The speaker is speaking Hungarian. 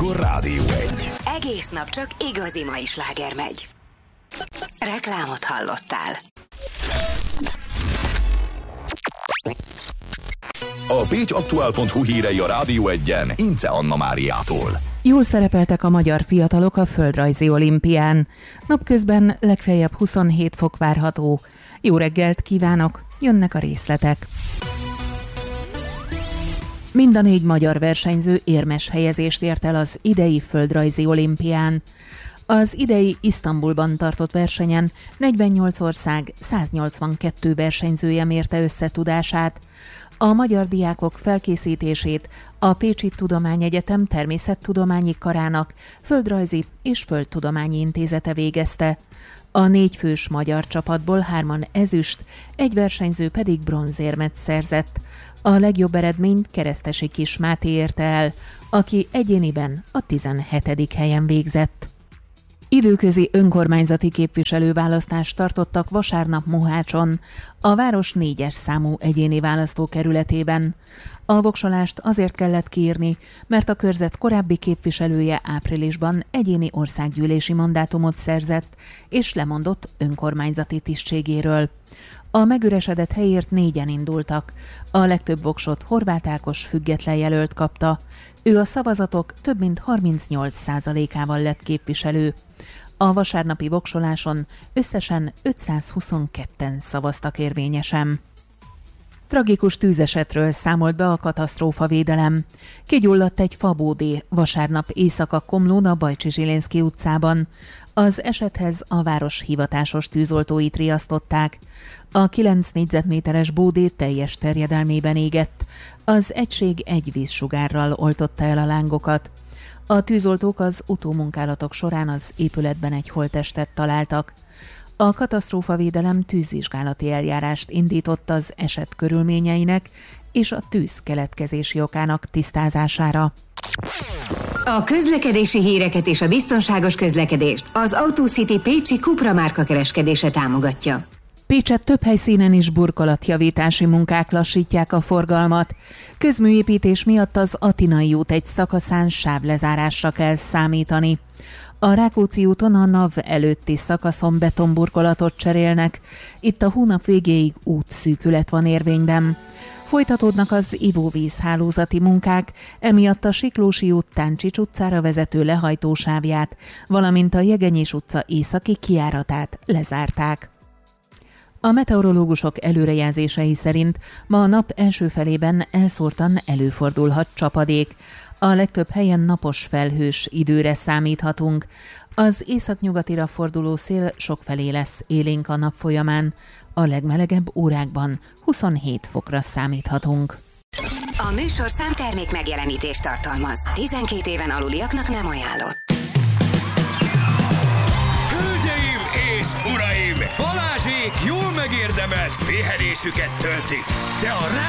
akkor Rádió 1. Egész nap csak igazi mai sláger megy. Reklámot hallottál. A pécsaktuál.hu hírei a Rádió 1-en Ince Anna Máriától. Jól szerepeltek a magyar fiatalok a földrajzi olimpián. Napközben legfeljebb 27 fok várható. Jó reggelt kívánok, jönnek a részletek. Mind a 4 magyar versenyző érmes helyezést ért el az idei földrajzi olimpián. Az idei Isztambulban tartott versenyen 48 ország 182 versenyzője mérte össze tudását. A magyar diákok felkészítését a Pécsi Tudományegyetem Természettudományi Karának Földrajzi és Földtudományi Intézete végezte. A 4 fős magyar csapatból 3-an ezüst, egy versenyző pedig bronzérmet szerzett. A legjobb eredményt Keresztesi Kis Máté érte el, aki egyéniben a 17. helyen végzett. Időközi önkormányzati képviselőválasztást tartottak vasárnap Mohácson, a város 4-es számú egyéni választókerületében. A voksolást azért kellett kiírni, mert a körzet korábbi képviselője áprilisban egyéni országgyűlési mandátumot szerzett, és lemondott önkormányzati tisztségéről. A megüresedett helyért 4-en indultak. A legtöbb voksot Horváth Ákos független jelölt kapta. Ő a szavazatok több mint 38%-ával lett képviselő. A vasárnapi voksoláson összesen 522-en szavaztak érvényesen. Tragikus tűzesetről számolt be a katasztrófavédelem. Kigyulladt egy fabódé vasárnap éjszaka Komlón a Bajcsi Zsilinszky utcában. Az esethez a város hivatásos tűzoltóit riasztották. A 9 négyzetméteres bódé teljes terjedelmében égett. Az egység egy vízsugárral oltotta el a lángokat. A tűzoltók az utómunkálatok során az épületben egy holttestet találtak. A katasztrófavédelem tűzvizsgálati eljárást indított az eset körülményeinek és a tűz keletkezési okának tisztázására. A közlekedési híreket és a biztonságos közlekedést az AutoCity Pécsi Cupra márka kereskedése támogatja. Pécset több helyszínen is burkolatjavítási munkák lassítják a forgalmat. Közműépítés miatt az Atinai út egy szakaszán sávlezárásra kell számítani. A Rákóczi úton a NAV előtti szakaszon betonburkolatot cserélnek. Itt a hónap végéig útszűkület van érvényben. Folytatódnak az ivóvízhálózati munkák, emiatt a Siklósi út Táncsics utcára vezető lehajtósávját, valamint a Jegenyés utca északi kijáratát lezárták. A meteorológusok előrejelzései szerint ma a nap első felében elszórtan előfordulhat csapadék. A legtöbb helyen napos felhős időre számíthatunk. Az északnyugatira forduló szél sokfelé lesz élénk a nap folyamán. A legmelegebb órákban 27 fokra számíthatunk. A műsorszám termék megjelenítést tartalmaz. 12 éven aluliaknak nem ajánlott. Hölgyeim és uraim! Balázsék jól megérdemelt pihenésüket töltik, de a